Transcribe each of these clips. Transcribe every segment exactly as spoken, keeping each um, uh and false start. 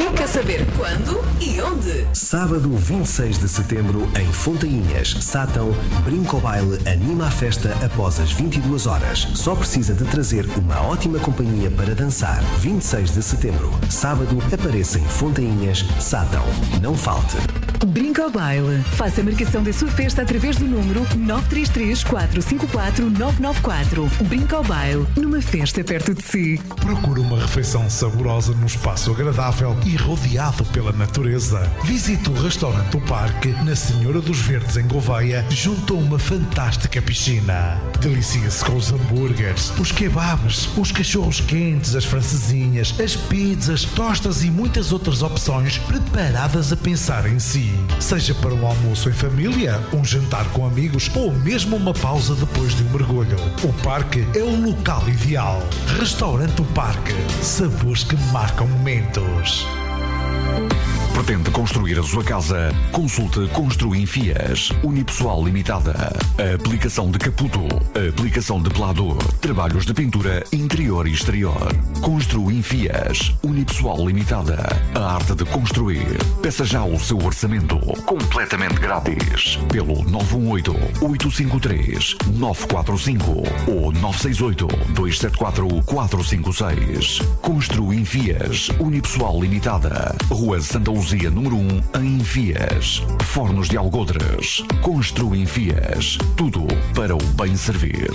Quer saber quando e onde? Sábado vinte e seis de setembro, em Fontainhas, Sátão, Brinco Baile anima a festa após as vinte e duas horas. Só precisa de trazer uma ótima companhia para dançar. vinte e seis de setembro, sábado, apareça em Fontainhas, Sátão. Não falte. Brinco Baile. Faça a marcação da sua festa através do número nove três três, quatro cinco quatro, nove nove quatro. Brinco Baile, numa festa perto de si. Procure uma refeição saborosa num espaço agradável e rodeado pela natureza. Visite o restaurante O Parque, na Senhora dos Verdes, em Gouveia, junto a uma fantástica piscina. Delicie-se com os hambúrgueres, os kebabs, os cachorros quentes, as francesinhas, as pizzas, tostas e muitas outras opções preparadas a pensar em si. Seja para um almoço em família, um jantar com amigos ou mesmo uma pausa depois de um mergulho. O Parque é o local ideal. Restaurante O Parque. Sabores que marcam momentos. Pretende construir a sua casa? Consulte Construim Fias. Unipessoal Limitada. A aplicação de caputo. A aplicação de pelador. Trabalhos de pintura interior e exterior. Construim Fias. Unipessoal Limitada. A arte de construir. Peça já o seu orçamento. Completamente grátis. Pelo nove um oito, oito cinco três, nove quatro cinco ou nove seis oito, dois sete quatro, quatro cinco seis. Construim Fias. Unipessoal Limitada. Rua Santa Luzia, número um, em Fias. Fornos de Algodres. Construem Fias. Tudo para o bem servir.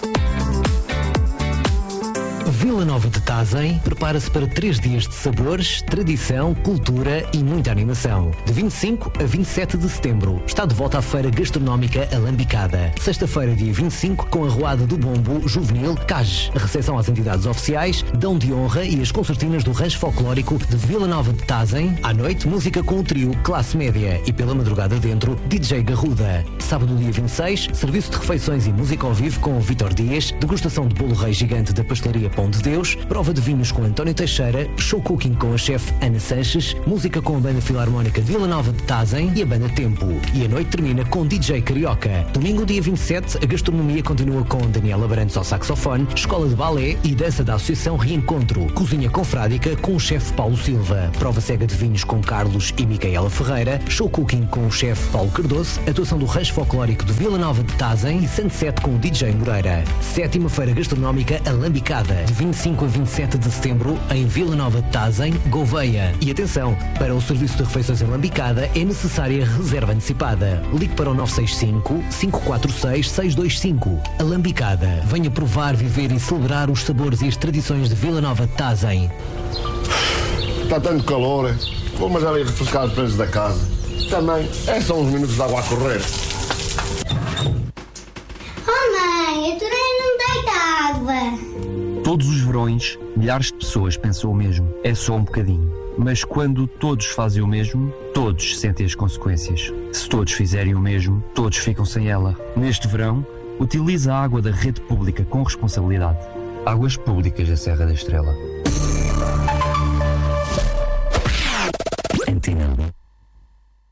Vila Nova de Tazem prepara-se para três dias de sabores, tradição, cultura e muita animação. De vinte e cinco a vinte e sete de setembro está de volta à Feira Gastronómica Alambicada. Sexta-feira, dia vinte e cinco, com a Arruada do Bombo Juvenil C A G. A recepção às entidades oficiais, dão de honra e as concertinas do rancho folclórico de Vila Nova de Tazem. À noite, música com o trio Classe Média e pela madrugada dentro, D J Garruda. Sábado, dia vinte e seis, serviço de refeições e música ao vivo com o Vitor Dias, degustação de bolo rei gigante da pastelaria Pão de Deus, prova de vinhos com António Teixeira, show cooking com a chefe Ana Sanches, música com a banda filarmónica Vila Nova de Tazem e a banda Tempo. E a noite termina com D J Carioca. Domingo, dia vinte e sete, a gastronomia continua com Daniela Barantes ao saxofone, escola de balé e dança da Associação Reencontro, cozinha confrádica com o chefe Paulo Silva, prova cega de vinhos com Carlos e Micaela Ferreira, show cooking com o chefe Paulo Cardoso, atuação do rancho folclórico de Vila Nova de Tazem e sunset com o D J Moreira. Sétima Feira Gastronómica Alambicada, de vinte e cinco a vinte e sete de setembro, em Vila Nova de Tazem, Gouveia. E atenção, para o serviço de refeições Alambicada é necessária reserva antecipada. Ligue para o nove seis cinco, cinco quatro seis, seis dois cinco. Alambicada. Venha provar, viver e celebrar os sabores e as tradições de Vila Nova de Tazem. Está tanto calor, hein? Vou mas ali refrescar os preços da casa. Também, é só uns minutos de água a correr. Oh mãe, a torneira não deita água. Todos os verões, milhares de pessoas pensam o mesmo. É só um bocadinho. Mas quando todos fazem o mesmo, todos sentem as consequências. Se todos fizerem o mesmo, todos ficam sem ela. Neste verão, utiliza a água da rede pública com responsabilidade. Águas Públicas da Serra da Estrela. Antena